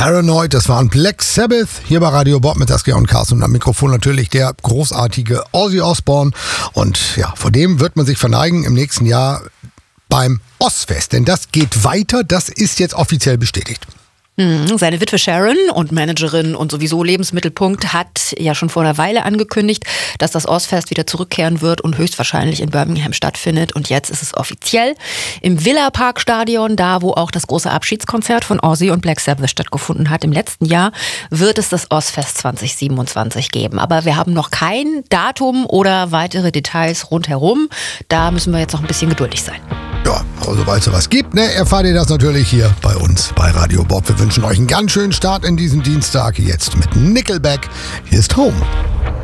Paranoid, das waren Black Sabbath, hier bei Radio Bob mit Saskia und Carsten und am Mikrofon natürlich der großartige Ozzy Osbourne. Und ja, vor dem wird man sich verneigen im nächsten Jahr beim Ozzfest, denn das geht weiter, das ist jetzt offiziell bestätigt. Seine Witwe Sharon und Managerin und sowieso Lebensmittelpunkt hat ja schon vor einer Weile angekündigt, dass das Ozzfest wieder zurückkehren wird und höchstwahrscheinlich in Birmingham stattfindet. Und jetzt ist es offiziell im Villa Park Stadion, da wo auch das große Abschiedskonzert von Ozzy und Black Sabbath stattgefunden hat. Im letzten Jahr wird es das Ozzfest 2027 geben. Aber wir haben noch kein Datum oder weitere Details rundherum. Da müssen wir jetzt noch ein bisschen geduldig sein. Ja, aber sobald es was gibt, erfahrt ihr das natürlich hier bei uns bei Radio Bob. Wir wünschen euch einen ganz schönen Start in diesen Dienstag. Jetzt mit Nickelback. Hier ist Home.